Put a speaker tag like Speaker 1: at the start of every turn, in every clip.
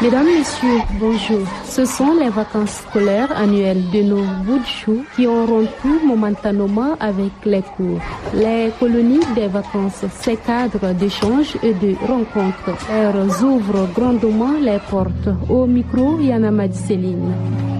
Speaker 1: Mesdames, Messieurs, bonjour. Ce sont les vacances scolaires annuelles de nos bouts de chou qui ont rompu momentanément avec les cours. Les colonies des vacances, ces cadres d'échange et de rencontres, elles ouvrent grandement les portes. Au micro, Yana Madicéline.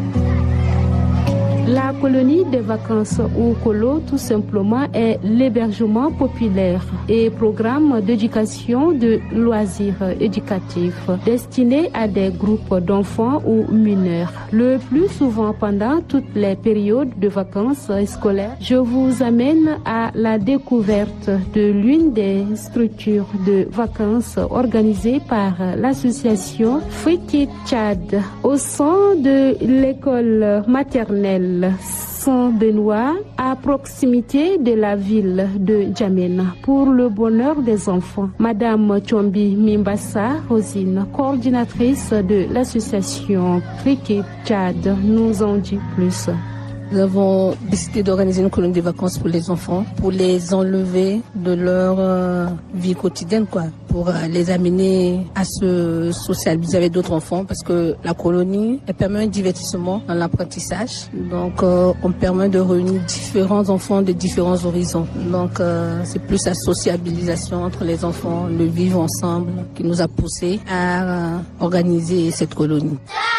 Speaker 1: La colonie des vacances ou colo tout simplement est l'hébergement populaire et programme d'éducation de loisirs éducatifs destiné à des groupes d'enfants ou mineurs. Le plus souvent pendant toutes les périodes de vacances scolaires, je vous amène à la découverte de l'une des structures de vacances organisées par l'association Free Kids Tchad au sein de l'école maternelle Saint-Benoît, à proximité de la ville de Djamena, pour le bonheur des enfants. Madame Chombi Mimbassa Rosine, coordinatrice de l'association Free Kids Tchad, nous en dit plus.
Speaker 2: Nous avons décidé d'organiser une colonie de vacances pour les enfants, pour les enlever de leur vie quotidienne, pour les amener à se socialiser avec d'autres enfants, parce que la colonie, elle permet un divertissement dans l'apprentissage. Donc, on permet de réunir différents enfants de différents horizons. Donc, c'est plus la sociabilisation entre les enfants, le vivre ensemble, qui nous a poussé à organiser cette colonie.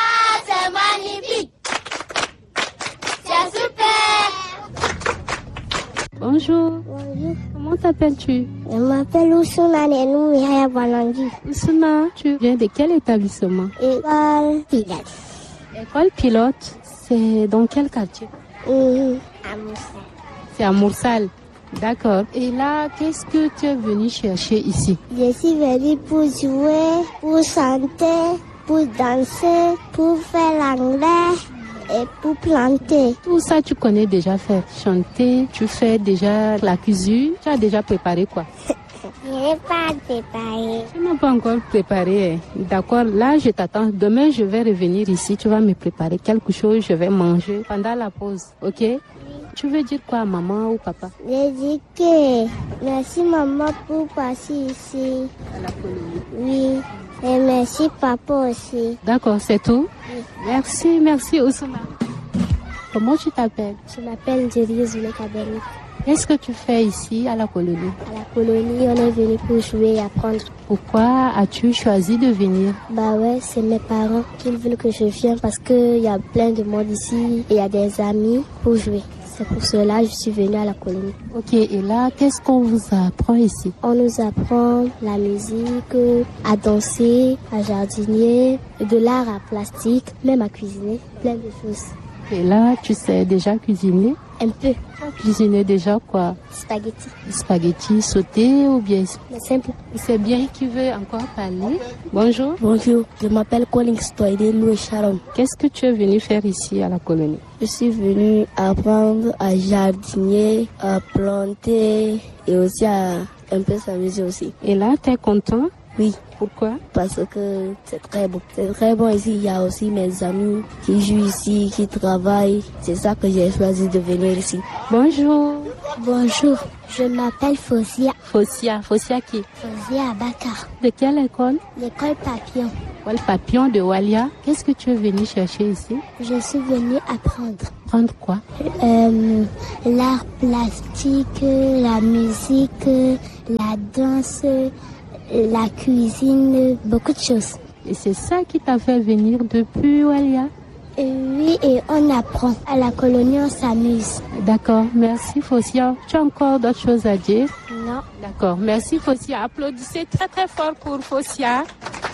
Speaker 1: Bonjour.
Speaker 3: Bonjour.
Speaker 1: Comment t'appelles-tu?
Speaker 3: Je m'appelle Oussouna Nenou Mihaya Balandi.
Speaker 1: Oussouna, tu viens de quel établissement?
Speaker 3: École Pilote.
Speaker 1: École Pilote, c'est dans quel quartier?
Speaker 3: À Moussal.
Speaker 1: C'est à Moussal. D'accord. Et là, qu'est-ce que tu es venu chercher ici?
Speaker 3: Je suis venue pour jouer, pour chanter, pour danser, pour faire l'anglais. Et pour planter.
Speaker 1: Tout ça, tu connais déjà faire. Chanter, tu fais déjà la cuisine. Tu as déjà préparé quoi?
Speaker 3: Je n'ai pas préparé.
Speaker 1: Tu n'as pas encore préparé. D'accord, là, je t'attends. Demain, je vais revenir ici. Tu vas me préparer quelque chose. Je vais manger pendant la pause. OK? Oui. Tu veux dire quoi à maman ou papa?
Speaker 3: Je dis que merci maman pour passer ici.
Speaker 1: À la colonie.
Speaker 3: Oui. Et merci papa aussi.
Speaker 1: D'accord, c'est tout? Oui. Merci Oussouna. Comment tu t'appelles?
Speaker 3: Je m'appelle Jerry Zoulekabeni.
Speaker 1: Qu'est-ce que tu fais ici à la colonie?
Speaker 3: À la colonie, on est venu pour jouer et apprendre.
Speaker 1: Pourquoi as-tu choisi de venir?
Speaker 3: C'est mes parents qui veulent que je vienne parce qu'il y a plein de monde ici et il y a des amis pour jouer. C'est pour cela que je suis venue à la colonie.
Speaker 1: Ok, et là, qu'est-ce qu'on vous apprend ici?
Speaker 3: On nous apprend la musique, à danser, à jardiner, de l'art à plastique, même à cuisiner, plein de choses.
Speaker 1: Et là, tu sais déjà cuisiner?
Speaker 3: Un peu.
Speaker 1: Tu as cuisiné déjà quoi?
Speaker 3: Spaghetti.
Speaker 1: Spaghetti sauté ou bien?
Speaker 3: Simple.
Speaker 1: C'est bien qui veut encore parler. Bonjour.
Speaker 4: Bonjour, je m'appelle Collins Toydé Louis Sharon.
Speaker 1: Qu'est-ce que tu es venu faire ici à la colonie?
Speaker 4: Je suis venu apprendre à jardiner, à planter et aussi à un peu s'amuser aussi.
Speaker 1: Et là, tu es content?
Speaker 4: Oui.
Speaker 1: Pourquoi?
Speaker 4: Parce que c'est très bon. C'est très bon ici. Il y a aussi mes amis qui jouent ici, qui travaillent. C'est ça que j'ai choisi de venir ici.
Speaker 1: Bonjour.
Speaker 3: Bonjour. Je m'appelle Fosia.
Speaker 1: Fosia qui?
Speaker 3: Fosia Abakar.
Speaker 1: De quelle école?
Speaker 3: L'école Papillon.
Speaker 1: L'école Papillon de Walia. Qu'est-ce que tu es venu chercher ici?
Speaker 3: Je suis venue apprendre.
Speaker 1: Apprendre quoi?
Speaker 3: L'art plastique, la musique, la danse, la cuisine, beaucoup de choses.
Speaker 1: Et c'est ça qui t'a fait venir depuis Walia?
Speaker 3: Oui, et on apprend. À la colonie, on s'amuse.
Speaker 1: D'accord, merci Fosia. Tu as encore d'autres choses à dire?
Speaker 3: Non.
Speaker 1: D'accord, merci Fosia. Applaudissez très très fort pour Fosia.